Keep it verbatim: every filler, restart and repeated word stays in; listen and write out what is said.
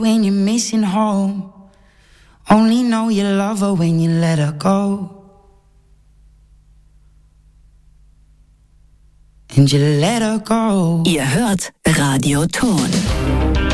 When you're missing home, only know you love her when you let her go. And you let her go. Ihr hört Radio Ton.